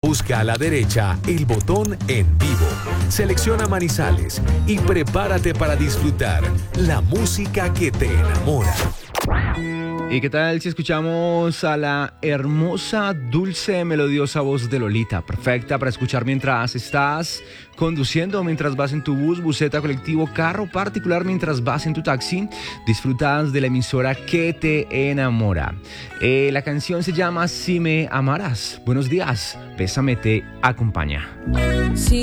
Busca a la derecha el botón En Vivo. Selecciona Manizales y prepárate para disfrutar la música que te enamora. ¿Y qué tal si escuchamos a la hermosa, dulce, melodiosa voz de Lolita? Perfecta para escuchar mientras estás conduciendo, mientras vas en tu bus, buseta, colectivo, carro particular, mientras vas en tu taxi. Disfrutas de la emisora que te enamora. La canción se llama Si me amaras. Buenos días, Bésame te acompaña. Sí.